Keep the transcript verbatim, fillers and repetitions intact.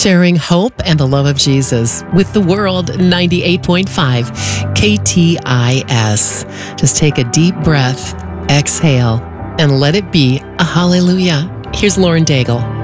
sharing hope and the love of Jesus with the world. Ninety-eight point five K T I S. Just take a deep breath, exhale, and let it be a hallelujah. Here's Lauren Daigle.